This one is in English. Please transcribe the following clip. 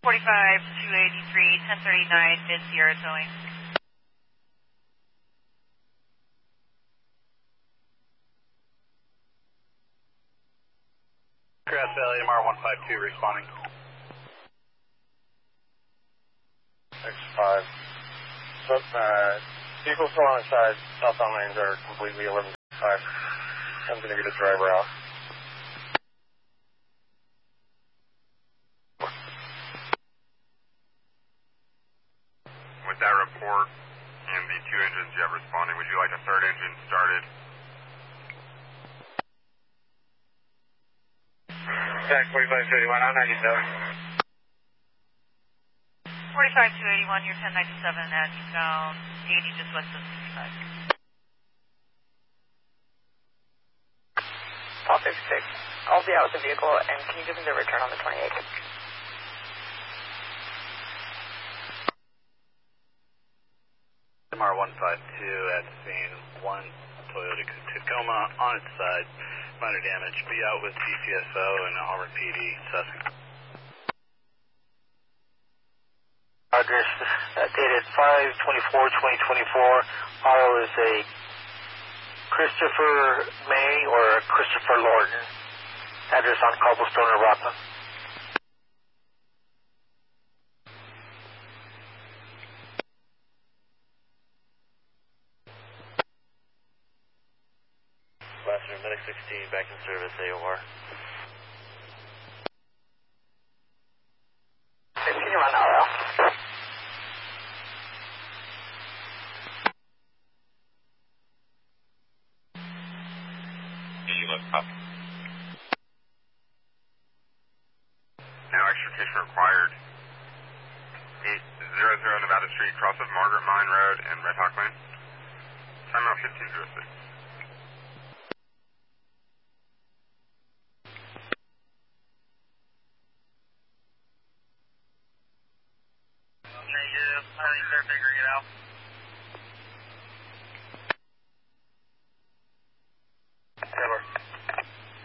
45 283 1039 mid Sierra towing. Grass Valley MR 152 responding. X5. So, vehicles alongside southbound lanes are completely 11.5. I'm going to get a driver out. With that report and the two engines you have responding, would you like a third engine started? Tank 4531, I'm 97. 45 281, you're 1097 at eastbound 80 just west of 65. Paul 56. I'll be out with the vehicle, and can you give me the return on the 28th? MR 152 at scene, one Toyota Tacoma on its side, minor damage, be out with DCSO and Auburn PD assessing. Address dated 5/24/2024. Auto is a Christopher May or Christopher Lorton. Address on Cobblestone and Rockland. Last room, Medic 16, back in service, AOR. Can you run out now? Now extrication required. 800 Nevada Street, cross of Margaret Mine Road and Red Hawk Lane. Timeout 1506. Negative. I think they're figuring it out.